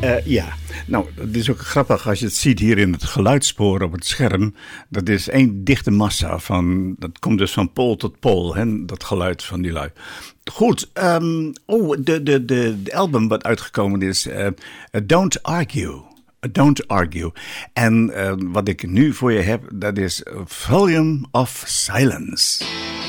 Ja, nou, het is ook grappig als je het ziet hier in het geluidsspoor op het scherm. Dat is één dichte massa dat komt dus van pool tot pool, hè, dat geluid van die lui. Goed, de album wat uitgekomen is, Don't Argue. Don't Argue. En wat ik nu voor je heb, dat is Volume of Silence.